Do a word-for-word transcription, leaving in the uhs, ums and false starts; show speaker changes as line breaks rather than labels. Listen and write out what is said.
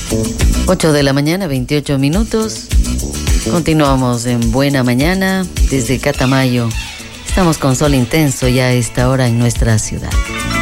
ocho de la mañana, veintiocho minutos. Continuamos en Buena Mañana desde Catamayo. Estamos con sol intenso ya a esta hora en nuestra ciudad.